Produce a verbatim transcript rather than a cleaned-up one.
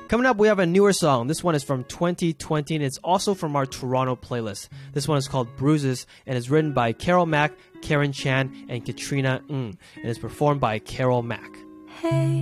Coming up, we have a newer song. This one is from twenty twenty, and it's also from our Toronto playlist. This one is called Bruises, and is written by Carol Mack, Karen Chan, and Katrina Ng, and is performed by Carol Mack. Hey.